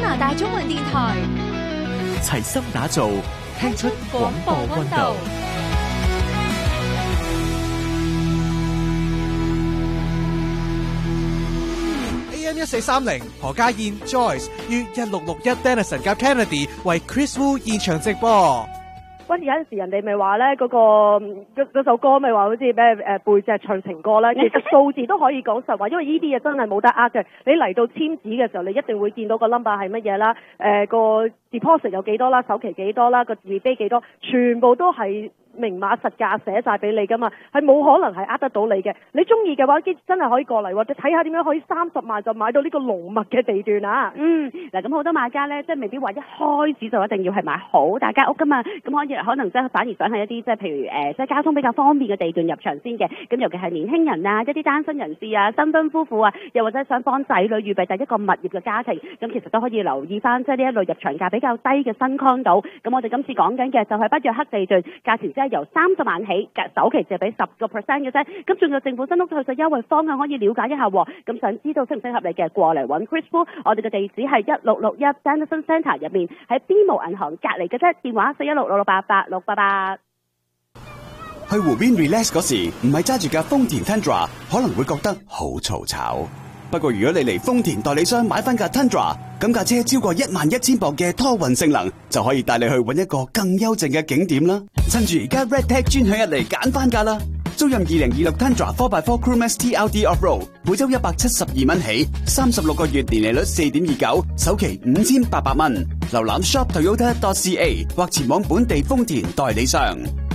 拿大中文電台， 齊心打造，聽出廣播溫度。 AM1430何家燕 Joyce 於1661 Denison 夾 Kennedy 為 Chris Wu 現場直播。 有陣時人哋咪話咧嗰首歌咪話好似咩背脊唱情歌咧，其實數字都可以講實話，因為呢啲嘢真係冇得呃嘅。你嚟到簽紙嘅時候，你一定會見到個 number 係乜嘢啦，個 deposit 有幾多啦，首期幾多啦，個rebate幾多，全部都係明碼實價寫晒俾你噶嘛，係冇可能係呃得到你嘅。你中意嘅話，真係可以過嚟喎，睇下點樣可以30萬就買到呢個濃密嘅地段啊！ 嗱咁好多買家咧，即係未必話一開始就一定要係買好大間屋噶嘛，咁可能即係反而想係一啲即係譬如即係交通比較方便嘅地段入場先嘅。咁尤其係年輕人啊，一啲單身人士啊，新婚夫婦啊，又或者想幫仔女預備第一個物業嘅家庭，咁其實都可以留意翻即係呢一類入場價比較低嘅新 condo。咁我哋今次講緊嘅就係北約克地段，價錢即係由30萬起，首期就俾10%嘅啫。咁仲有政府新屋退稅優惠方案可以了解一下喎。咁想知道適唔適合你嘅，過嚟揾 Chris Wu。我哋嘅地址係1661 Denison Centre 入面，喺 BMO 銀行隔離嘅啫。電話416668888。 去湖邊 relax 嗰時，唔係揸住架豐田 Tundra， 可能會覺得好嘈吵。不過如果你嚟豐田代理商買翻架 Tundra， 咁架車超過11000磅嘅拖運性能，就可以帶你去搵一個更幽靜嘅景點啦。趁住而家 RedTag 專享日嚟揀翻架啦！租任2026 Tundra 4x4 Crewmax TLD Off-Road， 每周172蚊起，36個月年利率4.29%，首期5800蚊。瀏覽 shoptoyota.ca 或前往本地豐田代理商。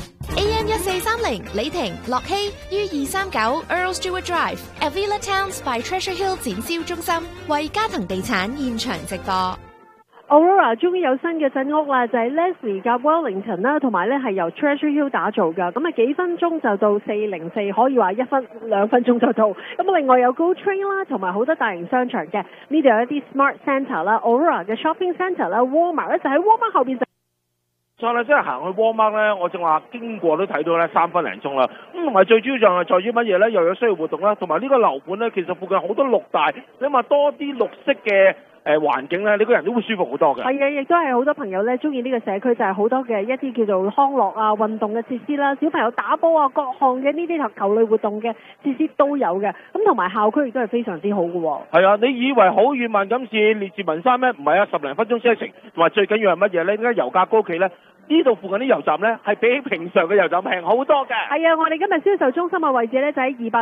AM1430李婷、樂希於239 Earl Stewart Drive Avila Towns by Treasure Hill 展銷中心為嘉騰地產現場直播。 Aurora 終於有新嘅鎮屋啦，就係 Leslie 夾 Wellington 啦，同埋咧係由 Treasure Hill 打造噶，咁啊幾分鐘就到404，可以話2分鐘就到。咁另外有 Go Train 啦，同埋好多大型商場嘅，呢度有一啲 Smart Centre 啦 ，Aurora 嘅 Shopping Centre 啦 ，Walmart 咧就喺 Walmart 後邊。 所以咧，即係行去 Walmart 咧，我正話經過都睇到咧3分零鐘啦。咁同埋最主要就係在於乜嘢咧？又有商業活動啦，同埋呢個樓盤咧，其實附近好多綠帶，你話多啲綠色嘅環境咧，你個人都會舒服好多嘅。係啊，亦都係好多朋友咧中意呢個社區，就係好多嘅一啲叫做康樂啊、運動嘅設施啦，小朋友打波啊，各項嘅呢啲球類活動嘅設施都有嘅。咁同埋校區亦都係非常之好嘅喎。係啊，你以為好遠萬錦市列治文山咩？唔係啊，10零分鐘車程。同埋最緊要係乜嘢咧？點解油價高企咧？呢度附近啲油站咧係比起平常嘅油站平好多嘅。係啊，我哋今日銷售中心嘅位置咧就喺200